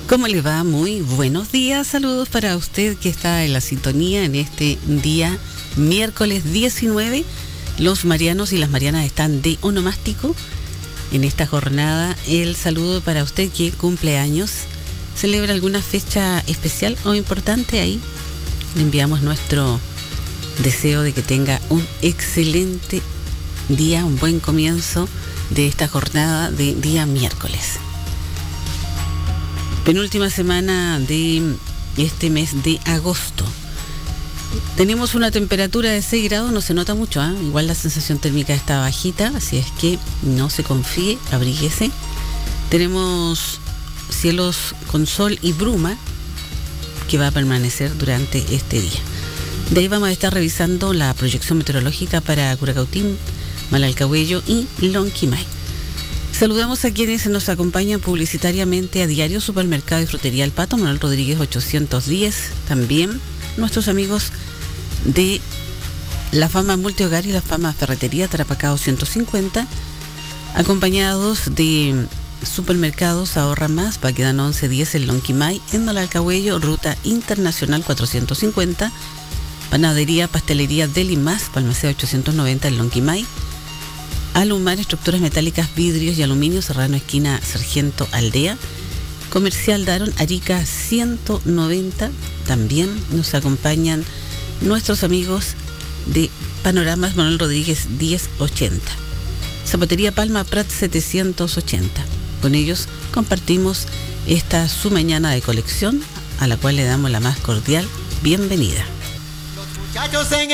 ¿Cómo le va? Muy buenos días, saludos para usted que está en la sintonía en este día miércoles 19. Los marianos y las marianas están de onomástico en esta jornada. El saludo para usted que cumple años, celebra alguna fecha especial o importante, ahí le enviamos nuestro deseo de que tenga un excelente día, un buen comienzo de esta jornada de día miércoles. Penúltima semana de este mes de agosto. Tenemos una temperatura de 6 grados, no se nota mucho, ¿eh? Igual la sensación térmica está bajita, así es que no se confíe, abríguese. Tenemos cielos con sol y bruma que va a permanecer durante este día. De ahí vamos a estar revisando la proyección meteorológica para Curacautín, Malalcahuello y Lonquimay. Saludamos a quienes nos acompañan publicitariamente a diario: Supermercado y Frutería El Pato, Manuel Rodríguez 810. También nuestros amigos de la Fama Multihogar y la Fama Ferretería Tarapacá 150, acompañados de Supermercados Ahorra Más, Baquedano 1110 en Lonquimay, en Malalcahuello, Ruta Internacional 450, Panadería, Pastelería Deli Más, Palmacea 890 en Lonquimay, Alumar, estructuras metálicas, vidrios y aluminio, Serrano, esquina Sargento Aldea, Comercial Daron, Arica 190. También nos acompañan nuestros amigos de Panoramas, Manuel Rodríguez 1080, Zapatería Palma Prat 780. Con ellos compartimos esta su mañana de colección, a la cual le damos la más cordial bienvenida. Los muchachos en